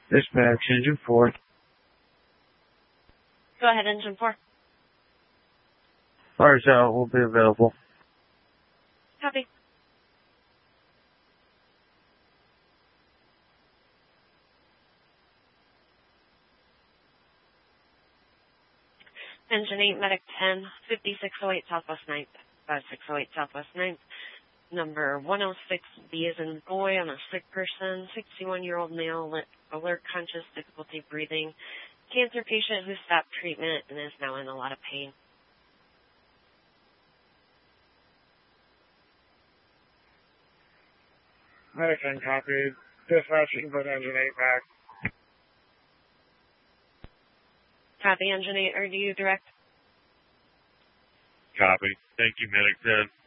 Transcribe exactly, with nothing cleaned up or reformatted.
Dispatch, engine four. Go ahead, engine four. Fires out will be available. Copy. Engine eight, Medic ten, fifty-six oh eight Southwest ninth, fifty-six oh eight Southwest ninth. Number one oh six, B as in boy, on a sick person, sixty-one-year-old male, alert, conscious, difficulty breathing, cancer patient who stopped treatment and is now in a lot of pain. Medic ten copied. Dispatch, you can put engine eight back. Copy, engine eight, or do you direct? Copy. Thank you, Medic ten.